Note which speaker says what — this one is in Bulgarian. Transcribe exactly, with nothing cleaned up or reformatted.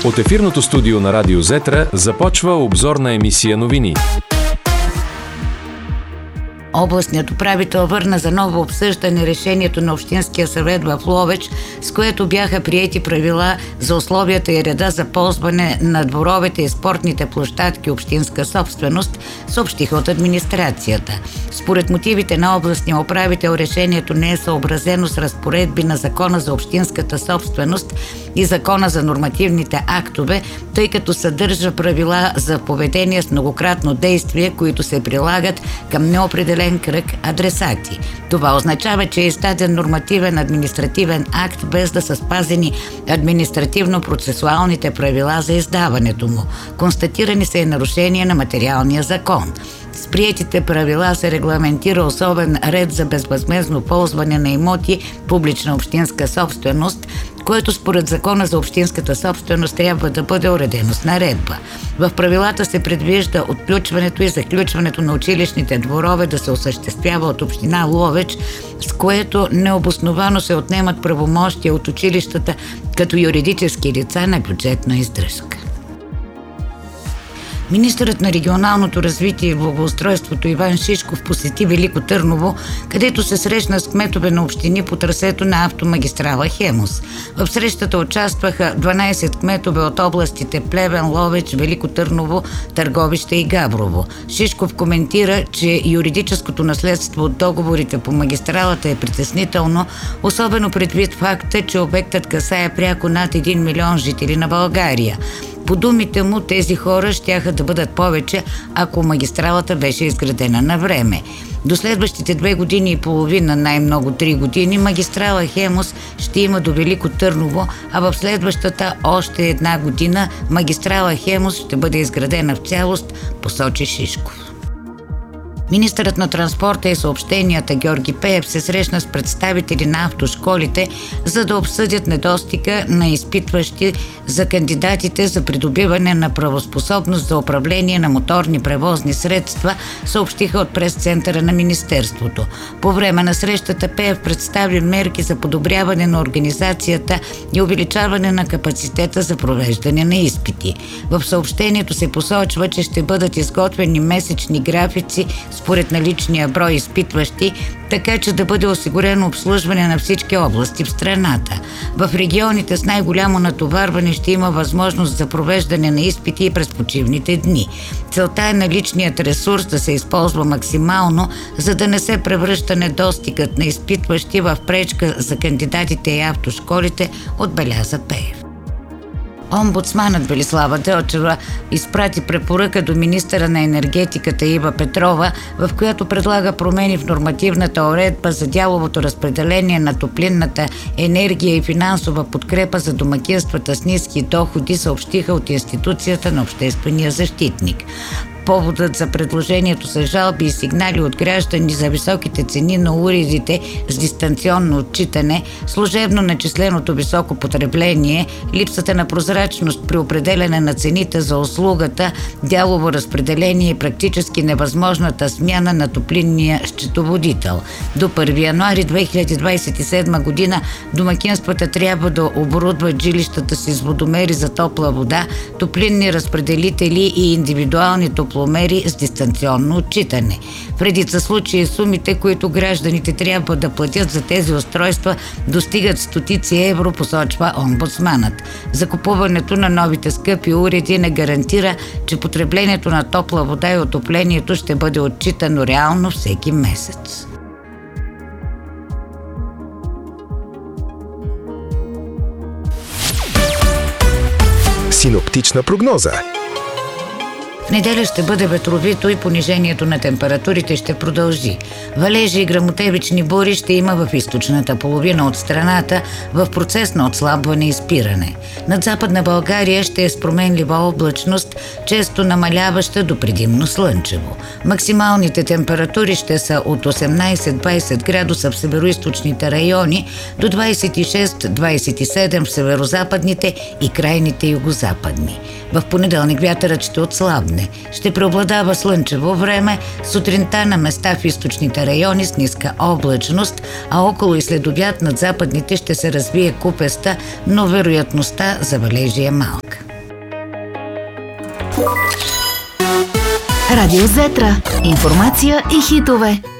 Speaker 1: От ефирното студио на Радио Зетра започва обзорна емисия новини.
Speaker 2: Областният управител върна за ново обсъждане решението на Общинския съвет в Ловеч, с което бяха приети правила за условията и реда за ползване на дворовете и спортните площадки общинска собственост, съобщиха от администрацията. Според мотивите на областния управител, решението не е съобразено с разпоредби на Закона за общинската собственост и Закона за нормативните актове, тъй като съдържа правила за поведение с многократно действие, които се прилагат към неопределен кръг адресати. Това означава, че е издаден нормативен административен акт, без да са спазени административно-процесуалните правила за издаването му. Констатирани са и нарушения на материалния закон. С приетите правила се регламентира особен ред за безвъзмездно ползване на имоти публична общинска собственост, което според Закона за общинската собственост трябва да бъде уредено с наредба. В правилата се предвижда отключването и заключването на училищните дворове да се осъществява от община Ловеч, с което необосновано се отнемат правомощия от училищата като юридически лица на бюджетна издръжка. Министърът на регионалното развитие и благоустройството Иван Шишков посети Велико Търново, където се срещна с кметове на общини по трасето на автомагистрала Хемус. В срещата участваха дванайсет кметове от областите Плевен, Ловеч, Велико Търново, Търговище и Габрово. Шишков коментира, че юридическото наследство от договорите по магистралата е притеснително, особено предвид факта, че обектът касае пряко над един милион жители на България. По думите му, тези хора щяха да бъдат повече, ако магистралата беше изградена на време. До следващите две години и половина, най-много три години, магистрала Хемус ще има до Велико Търново, а в следващата още една година магистрала Хемус ще бъде изградена в цялост, посочи Шишков. Министърът на транспорта и съобщенията Георги Пеев се срещна с представители на автошколите, за да обсъдят недостига на изпитващи за кандидатите за придобиване на правоспособност за управление на моторни превозни средства, съобщиха от прес-центъра на Министерството. По време на срещата Пеев представи мерки за подобряване на организацията и увеличаване на капацитета за провеждане на изпити. В съобщението се посочва, че ще бъдат изготвени месечни графици според наличния брой изпитващи, така че да бъде осигурено обслужване на всички области в страната. В регионите с най-голямо натоварване ще има възможност за провеждане на изпити и през почивните дни. Целта е наличният ресурс да се използва максимално, за да не се превръща недостигът на изпитващи в пречка за кандидатите и автошколите, отбеляза Пеев. Омбудсманът Велислава Делчева изпрати препоръка до министъра на енергетиката Ива Петрова, в която предлага промени в нормативната уредба за дяловото разпределение на топлинната енергия и финансова подкрепа за домакинствата с ниски доходи, съобщиха от институцията на обществения защитник. Поводът за предложението са жалби и сигнали от граждани за високите цени на уредите с дистанционно отчитане, служебно начисленото високо потребление, липсата на прозрачност при определяне на цените за услугата, дялово разпределение и практически невъзможната смяна на топлинния счетоводител. До първи януари две хиляди двадесет и седма година домакинствата трябва да оборудват жилищата си с водомери за топла вода, топлинни разпределители и индивидуални топломери с дистанционно отчитане. В редица случаи сумите, които гражданите трябва да платят за тези устройства, достигат стотици евро, посочва омбудсманът. Закупуването на новите скъпи уреди не гарантира, че потреблението на топла вода и отоплението ще бъде отчитано реално всеки месец.
Speaker 3: Синоптична прогноза.
Speaker 2: В неделя ще бъде ветровито и понижението на температурите ще продължи. Валежи и гръмотевични бури ще има в източната половина от страната в процес на отслабване и спиране. Над Западна България ще е с променлива облачност, често намаляваща до предимно слънчево. Максималните температури ще са от осемнадесет до двадесет градуса в североизточните райони до двадесет и шест до двадесет и седем в северозападните и крайните югозападни. В понеделник вятърът ще отслабне. Ще преобладава слънчево време, сутринта на места в източните райони с ниска облачност, а около и след обяд над западните ще се развие купеста, но вероятността за валежи е малка.
Speaker 3: Радио Зетра. Информация и хитове.